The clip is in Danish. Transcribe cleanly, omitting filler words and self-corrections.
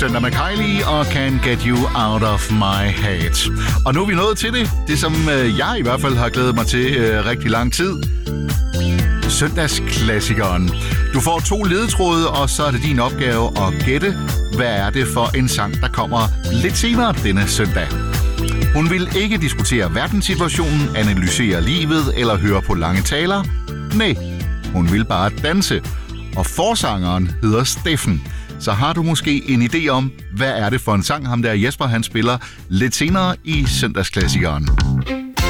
Søndag med Kylie og Can't Get You Out of My Head. Og nu er vi nået til det som jeg i hvert fald har glædet mig til rigtig lang tid. Søndagsklassikeren. Du får 2 ledetråde, og så er det din opgave at gætte, hvad er det for en sang, der kommer lidt senere denne søndag. Hun vil ikke diskutere verdenssituationen, analysere livet eller høre på lange taler. Nej, hun vil bare danse. Og forsangeren hedder Steffen. Så har du måske en idé om, hvad er det for en sang, ham der Jesper han spiller lidt senere i Søndagsklassikeren.